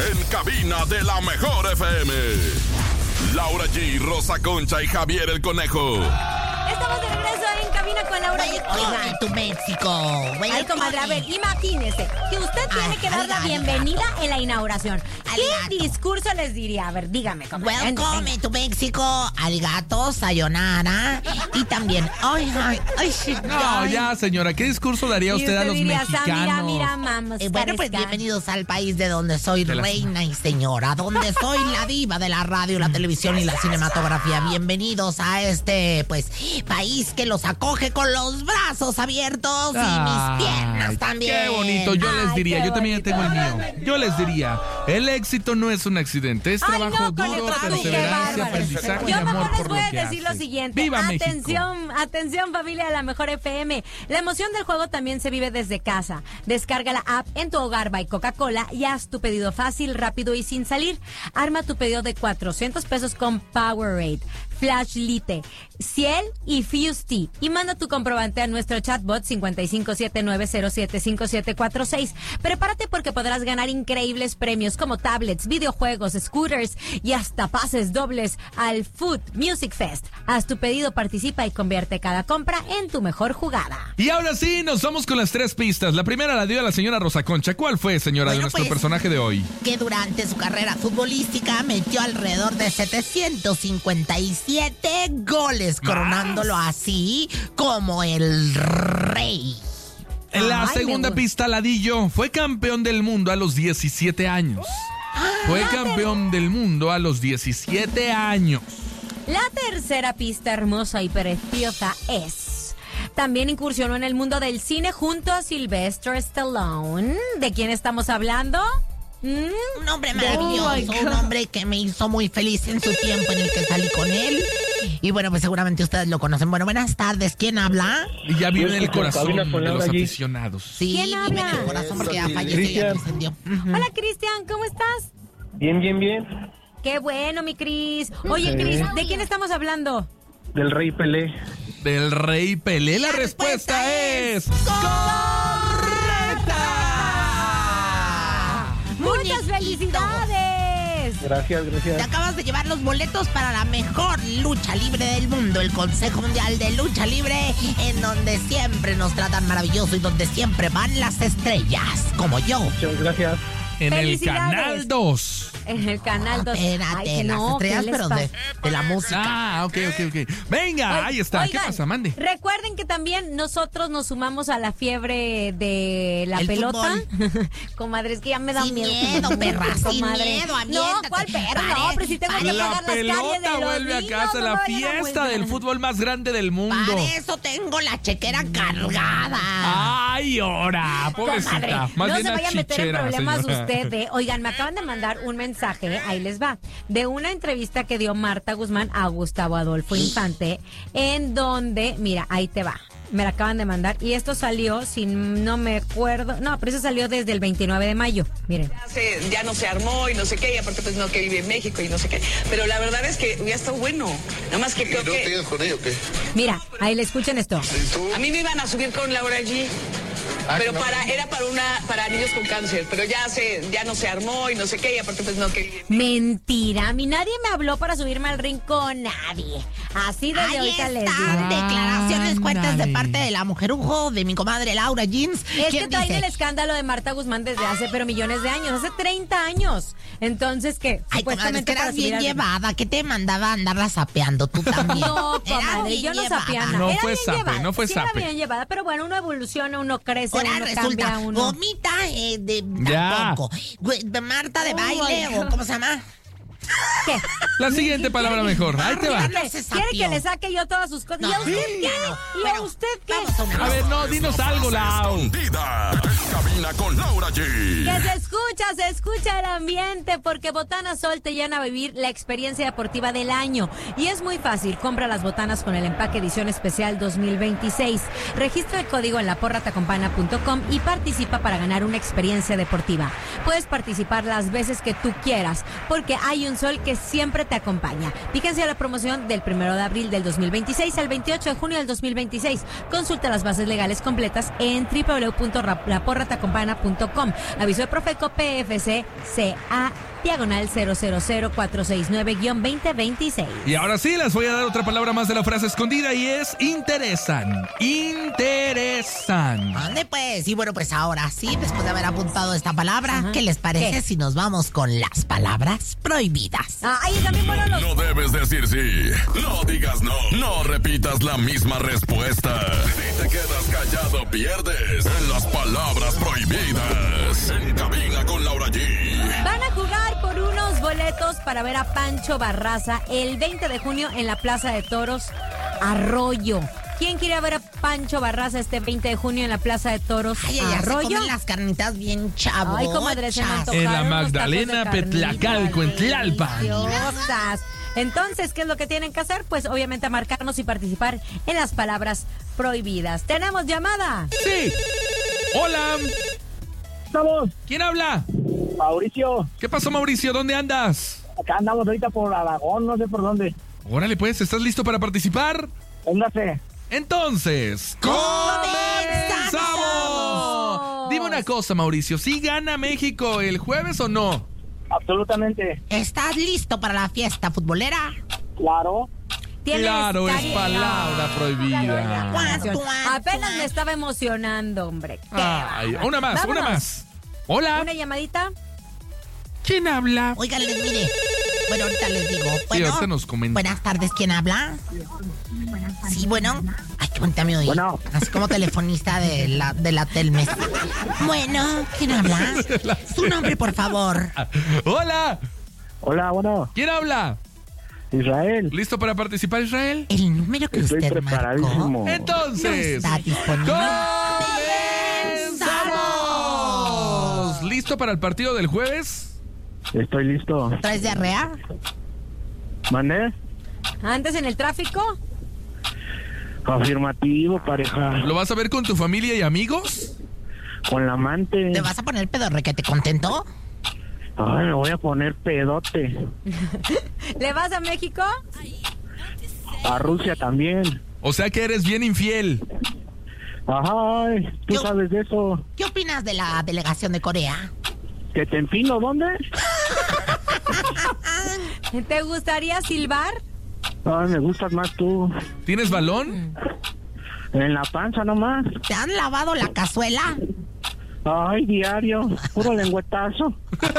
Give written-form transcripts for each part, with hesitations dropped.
En cabina de la mejor FM. Laura G, Rosa Concha y Javier el Conejo. Estamos de regreso en cabina con Laura G. Oiga, tu México. Ay, comadre, a ver, imagínese que usted tiene que dar la bienvenida en la inauguración. ¿Qué discurso les diría? A ver, dígame, comadre. Welcome to México, arigato, sayonara. Y también, No, ya, señora, ¿qué discurso daría usted a los mexicanos? Mira, vamos. Bueno, pues bienvenidos al país de donde soy reina y señora, donde soy la diva de la radio, la televisión y la cinematografía. Bienvenidos a este, pues, país que los acoge con los brazos abiertos y mis piernas también. Qué bonito, yo les diría, yo también tengo el mío. Yo les diría, el éxito no es un accidente, es trabajo duro, perseverancia, aprendizaje y amor por lo que les voy a decir lo siguiente. ¡Viva atención, México! Atención, familia de la mejor FM. La emoción del juego también se vive desde casa. Descarga la app en tu hogar by Coca-Cola y haz tu pedido fácil, rápido y sin salir. Arma tu pedido de 400 pesos con Powerade, Flash Lite, Ciel y Fuse Tea. Y manda tu comprobante a nuestro chatbot 5579075746. Prepárate porque podrás ganar increíbles premios como tablets, videojuegos, scooters y hasta pases dobles al Food Music Fest. Haz tu pedido, participa y convierte cada compra en tu mejor jugada. Y ahora sí, nos vamos con las 3 pistas. La primera la dio a la señora Rosa Concha. ¿Cuál fue, señora, de nuestro personaje de hoy? Que durante su carrera futbolística metió alrededor de 757 goles, coronándolo así como el rey. La segunda pista la di yo. Fue campeón del mundo a los 17 años. Fue campeón del mundo a los 17 años. La tercera pista hermosa y preciosa es: también incursionó en el mundo del cine junto a Sylvester Stallone. ¿De quién estamos hablando? Un hombre maravilloso, un hombre que me hizo muy feliz en su tiempo en el que salí con él. Y bueno, pues seguramente ustedes lo conocen. Bueno, buenas tardes, ¿quién habla? Y ya vive en el corazón de los aficionados. Sí, ¿quién habla? En el corazón porque ya falleció y ya trascendió. Hola, Cristian, ¿cómo estás? Bien. Qué bueno, mi Cris. Oye, Cris, ¿de quién estamos hablando? Del Rey Pelé. Del Rey Pelé. La respuesta es correcta. ¡Muchas felicidades! Gracias. Te acabas de llevar los boletos para la mejor lucha libre del mundo, el Consejo Mundial de Lucha Libre, en donde siempre nos tratan maravilloso y donde siempre van las estrellas, como yo. Muchas gracias. En el Canal 2. En el Canal 2. Espérate, las estrellas, pero de la música. Ok. Venga, ahí está. Oigan, ¿Qué pasa? Mande. Recuerden que también nosotros nos sumamos a la fiebre de la pelota. Comadre, es que ya me da Sin miedo. miedo, perra, sin miedo, aviéntate. No, ¿cuál perro? No, pero si tengo que pagar La las calles pelota de los vuelve a niños, casa, no la vayan a fiesta volver. del fútbol más grande del mundo. Para eso tengo la chequera cargada. Ay, ahora, pobrecita. Comadre, Más no bien se la vaya a meter en chichera, problemas señora. usted. Oigan, me acaban de mandar un mensaje, ahí les va, de una entrevista que dio Marta Guzmán a Gustavo Adolfo Infante, en donde, mira, ahí te va. Me la acaban de mandar y esto salió, si no me acuerdo, no, pero eso salió desde el 29 de mayo, miren. Ya no se armó y no sé qué, y aparte pues no, que vive en México y no sé qué. Pero la verdad es que ya está bueno. Nada más que creo que... ¿Tienes con ella o qué? Mira, ahí le escuchen esto. A mí me iban a subir con Laura G. Pero era para niños con cáncer, pero ya no se armó y no sé qué, y aparte pues no que... Mentira, a mí nadie me habló para subirme al ring con nadie. Así desde Ahí ahorita les están digo. declaraciones fuertes de Ándale. parte de la mujerujo de mi comadre Laura Jeans. Es que ¿Quién traen dice? el escándalo de Marta Guzmán desde hace pero millones de años, hace 30 años. Entonces, ¿qué? Ay, comadre, es que para eras subir bien al ring. llevada. ¿Qué te mandaba a andarla sapeando tú también? No, Eras comadre, bien yo no llevada. sabía nada. No Era fue bien sape, llevada, no fue sí sape. era bien llevada, pero bueno, uno evoluciona, uno crece, Ahora uno resulta, cambia, uno... gomita Ya. tampoco. Marta de Oh, baile, my God. o ¿cómo se llama? ¿Qué? La siguiente palabra mejor. Ahí te va. No se sapió. ¿Quiere que le saque yo todas sus cosas? No, ¿Y a usted qué? no. ¿Y a Bueno, usted qué? vamos a una A ver, no, dinos algo, Lau. Escondida. En cabina con Laura G. Que se escucha el ambiente porque Botana Sol te llena a vivir la experiencia deportiva del año. Y es muy fácil, compra las botanas con el empaque edición especial 2026. Registra el código en laporratacompana.com y participa para ganar una experiencia deportiva. Puedes participar las veces que tú quieras, porque hay un sol que siempre te acompaña. Fíjense a la promoción del 1 de abril del 2026 al 28 de junio del 2026. Consulta las bases legales completas en www.laporratacompana.com. Aviso de Profeco PFC CA diagonal 000469-2026. Y ahora sí, les voy a dar otra palabra más de la frase escondida y es interesan. Interesan. ¿Dónde pues? Y bueno, pues ahora sí, después de haber apuntado esta palabra, ¿qué les parece si nos vamos con las palabras prohibidas? Ahí también fueron los... No debes decir sí. No digas no. No repitas la misma respuesta. Si te quedas callado, pierdes en las palabras prohibidas. En cabina con Laura G. Van a jugar por unos boletos para ver a Pancho Barraza el 20 de junio en la Plaza de Toros Arroyo. ¿Quién quiere ver a Pancho Barraza este 20 de junio en la Plaza de Toros Arroyo? Se comen las carnitas bien chavos. Ay, comadre, se me antojaron En la unos Magdalena tacos de Petlacalco, en Tlalpan. deliciosas. Entonces, ¿qué es lo que tienen que hacer? Pues obviamente marcarnos y participar en las palabras prohibidas. ¿Tenemos llamada? Sí. Hola. Estamos, ¿Quién habla? Mauricio. ¿Qué pasó, Mauricio? ¿Dónde andas? Acá andamos ahorita por Aragón, no sé por dónde. Órale, pues, ¿estás listo para participar? Póngase. Entonces, ¡comenzamos! Dime una cosa, Mauricio, ¿sí gana México el jueves o no? Absolutamente. ¿Estás listo para la fiesta futbolera? Claro. Claro, es palabra prohibida. Apenas me estaba emocionando, hombre. Ay, una más, Vámonos. una más. Hola. Una llamadita. ¿Quién habla? Oigan, mire. Bueno, ahorita les digo. Bueno, ahorita nos comenta. buenas tardes, ¿quién habla? Sí, bueno. Ay, qué bonita me oí. Bueno. Así como telefonista de la Telmes. Bueno, ¿quién habla? Su nombre, por favor. Hola. Hola, bueno. ¿Quién habla? Israel. ¿Listo para participar, Israel? El número que Estoy usted marcó preparadísimo. no Entonces, está disponible. ¡comenzamos! ¿Listo para el partido del jueves? Estoy listo. ¿Traes diarrea? ¿Mandé? Antes en el tráfico. Afirmativo, pareja. ¿Lo vas a ver con tu familia y amigos? Con la amante. ¿Te vas a poner pedorrequete contento? Ay, me voy a poner pedote. ¿Le vas a México? A Rusia también. O sea que eres bien infiel. Ay, tú Yo- sabes de eso. ¿Qué opinas de la delegación de Corea? ¿Que te empino dónde? ¿Te gustaría silbar? Ay, me gustas más tú. ¿Tienes balón? En la panza nomás. ¿Te han lavado la cazuela? Ay, diario. Puro lengüetazo.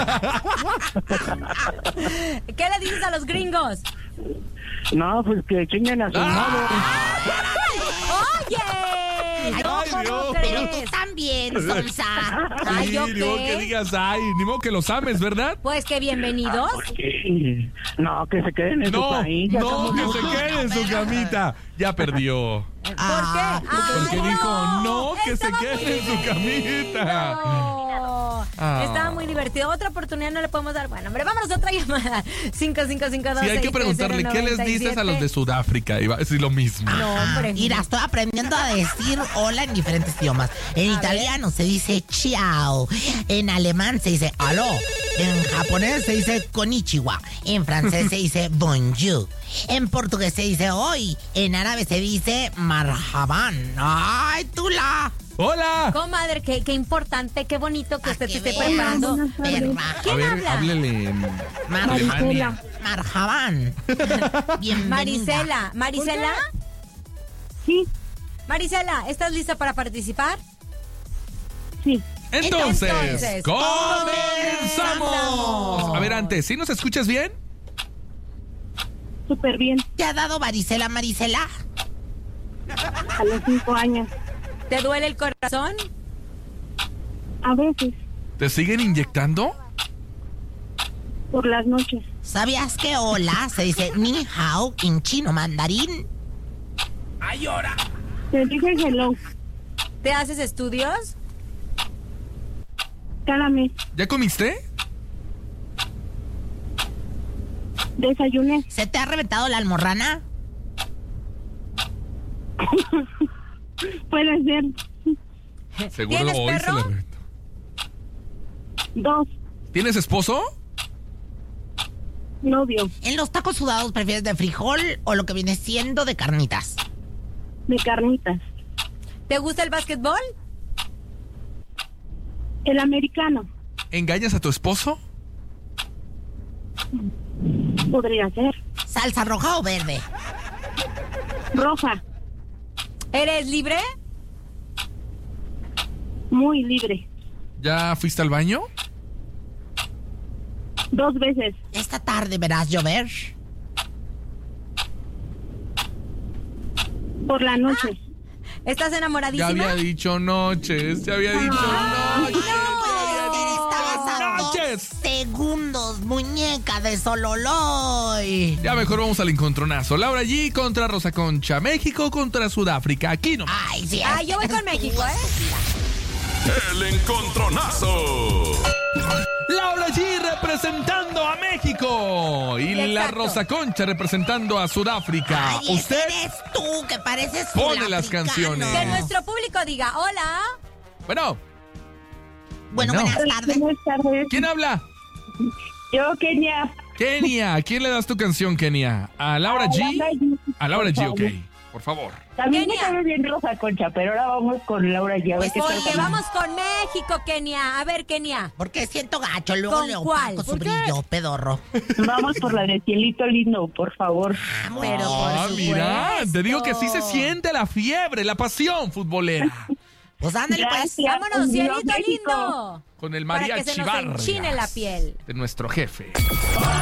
¿Qué le dices a los gringos? No, pues que chinguen a su madre. ¡Oye! Ay, No, Dios. ¿cómo Pero tú crees? también, Sonsa. Ay, ¿yo ni modo qué? que digas, ay, ni modo que los ames, ¿verdad? Pues que bienvenidos. ¿Qué? No, que se queden en su No, país. ya no, estamos que muy- se quede en su camita. Ya perdió. ¿Por qué? Ah, Porque Ay, dijo, no, que se estaba quede en su muy camita. No. Ah. Estaba muy divertido. Otra oportunidad no le podemos dar. Bueno, hombre, vámonos a otra llamada. 5552. Sí, hay que preguntarle, ¿qué les dices a los de Sudáfrica? Iba a decir lo mismo. No, hombre. Mira, estoy aprendiendo a decir hola en diferentes idiomas. En italiano se dice ciao. En alemán se dice aló. En japonés se dice konnichiwa. En francés se dice bonjour. En portugués se dice hoy. En árabe se dice marhaban. ¡Ay, tula! ¡Hola! Comadre, qué importante, qué bonito que usted se esté veas, preparando. perra. A ¿Quién ver, habla? háblele en Alemania. Marhaban. Bienvenida. Marisela. ¿Marisela? Sí, Marisela, ¿estás lista para participar? sí. Entonces, comenzamos. A ver, antes, ¿sí nos escuchas bien? Súper bien. ¿Te ha dado varicela, Marisela? A los 5 años. ¿Te duele el corazón? A veces, ¿Te siguen inyectando? por las noches. ¿Sabías que hola se dice ni hao en chino mandarín? Te dije hello ¿Te haces estudios? cada mes. ¿Ya comiste? Desayuné. ¿Se te ha reventado la almorrana? Puede ser. Seguro ¿Tienes hoy perro? se le reventó. 2. ¿Tienes esposo? Novio. ¿En los tacos sudados prefieres de frijol o lo que viene siendo de carnitas? De carnitas. ¿Te gusta el básquetbol? El americano. ¿Engañas a tu esposo? Podría ser. ¿Salsa roja o verde? Roja. ¿Eres libre? Muy libre. ¿Ya fuiste al baño? 2 veces. ¿Esta tarde verás llover? Por la noche. ¿Estás Ya enamoradísima? había dicho noches, ya había dicho noches. Estabas a 2 noches. segundos, muñeca de Sololoy. Ya mejor vamos al encontronazo. Laura G contra Rosa Concha. México contra Sudáfrica. Aquí no. Ay, sí. Ah, yo voy con México, ¿eh? El encontronazo. Laura G representando a México. Y la Exacto. Rosa Concha representando a Sudáfrica. Ay, Usted eres tú que pareces pone las sudafricano. canciones. Que nuestro público diga hola. Bueno, Bueno, No. buenas tardes. Buenas tardes. ¿quién habla? Yo, Kenia. Kenia. ¿A quién le das tu canción, Kenia? ¿A Laura G? A Laura G, ok. Por favor. También Kenia. me cae bien Rosa Concha, pero ahora vamos con Laura ya. Pues Porque vamos con México, Kenia. A ver, Kenia. Porque siento gacho, luego ¿Con le cuál? opaco su ¿Por qué? brillo, pedorro. Vamos por la de Cielito Lindo, por favor. Pero por Ah, mira, supuesto. te digo que sí se siente la fiebre, la pasión futbolera. Pues ándale, pues. Gracias. Vámonos, Viva cielito México. lindo. Con el Para que mariachi se nos Vargas enchine la piel. de nuestro jefe.